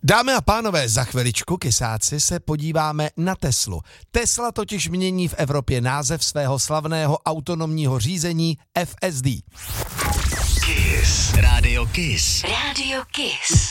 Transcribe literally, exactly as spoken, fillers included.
Dámy a pánové, za chviličku, kysáci, se podíváme na Teslu. Tesla totiž mění v Evropě název svého slavného autonomního řízení F S D. Kiss. Rádio Kiss. Rádio Kiss.